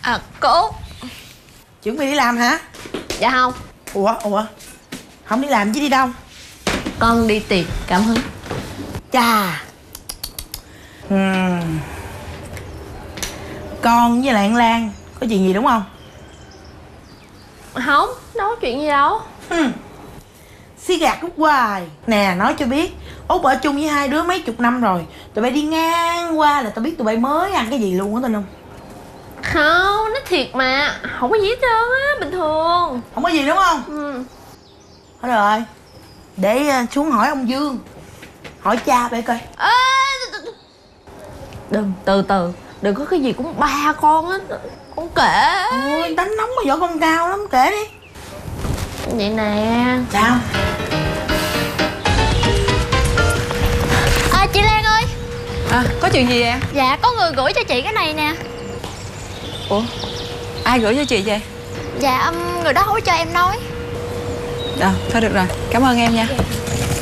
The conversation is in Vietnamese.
Cô. Chuẩn bị đi làm hả? Dạ không. Ủa không đi làm chứ đi đâu? Con đi tiệc cảm hứng. Chà. Con với lại Lan có chuyện gì đúng không? Không, đâu có chuyện gì đâu. Xí gạt Út hoài. Nè nói cho biết, Út ở chung với hai đứa mấy chục năm rồi, tụi bay đi ngang qua là tao biết tụi bay mới ăn cái gì luôn á, tin không? Không, nói thiệt mà. Không có gì hết trơn á, bình thường. Không có gì đúng không? Thôi rồi, để xuống hỏi ông Dương, hỏi cha để coi. Đừng, từ từ. Đừng có cái gì cũng ba con á. Con kể. Ôi đánh nóng mà võ công cao lắm, kể đi. Vậy nè. Sao? Chị Lan ơi. Có chuyện gì vậy? Dạ có người gửi cho chị cái này nè. Ủa, ai gửi cho chị vậy? Dạ người đó hối cho em nói. Thôi được rồi, cảm ơn em nha.